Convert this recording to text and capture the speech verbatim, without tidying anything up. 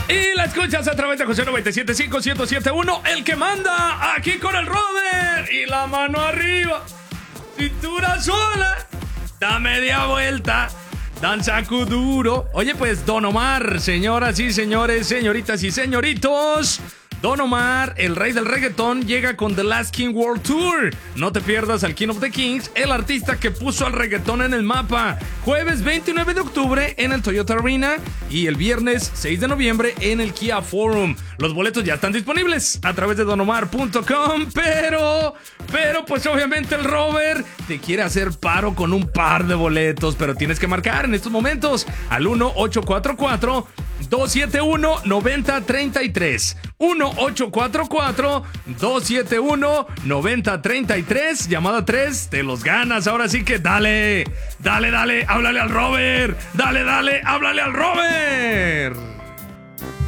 Y la escuchas a través de José noventa y siete punto cinco, ciento siete punto uno, el que manda aquí con el Robert. Y la mano arriba, cintura sola, da media vuelta, danza duro. Oye, pues Don Omar, señoras y señores, señoritas y señoritos, Don Omar, el rey del reggaetón, llega con The Last King World Tour. No te pierdas al King of the Kings, el artista que puso al reggaetón en el mapa. Jueves veintinueve de octubre en el Toyota Arena y el viernes seis de noviembre en el Kia Forum. Los boletos ya están disponibles a través de don omar punto com, pero, pero pues obviamente el Robert te quiere hacer paro con un par de boletos, pero tienes que marcar en estos momentos al uno ocho cuatro cuatro, dos siete uno, nueve cero tres tres. uno ocho cuatro cuatro, dos siete uno, nueve cero tres tres. Llamada tres, te los ganas. Ahora sí que dale, dale, dale, háblale al Robert. Dale, dale, háblale al Robert.